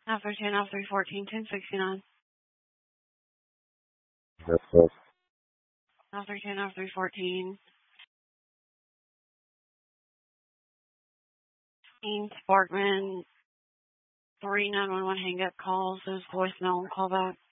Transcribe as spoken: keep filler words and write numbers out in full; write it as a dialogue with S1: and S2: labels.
S1: nine thirteen, nine three fourteen, ten sixty-nine.
S2: Yes, sir.
S1: nine thirteen, nine three fourteen. Dean Sparkman, three nine one one hang up calls, those voicemail and call back.